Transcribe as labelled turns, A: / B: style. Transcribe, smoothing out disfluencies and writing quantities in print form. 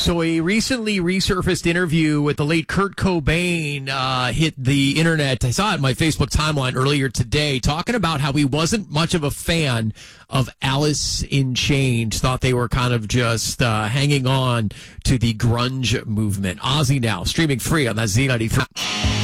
A: So a recently resurfaced interview with the late Kurt Cobain hit the internet. I saw it in my Facebook timeline earlier today, talking about how he wasn't much of a fan of Alice in Chains. Thought they were kind of just hanging on to the grunge movement. Ozzy now, streaming free on that Z93.